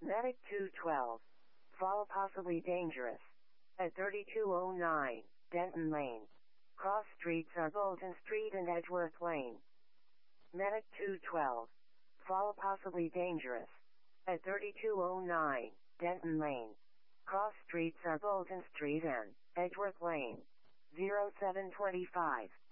Medic 212. Fall possibly dangerous. At 3209, Denton Lane. Cross streets are Bolton Street and Edgeworth Lane. Medic 212. Fall possibly dangerous. At 3209, Denton Lane. Cross streets are Bolton Street and Edgeworth Lane. 0725.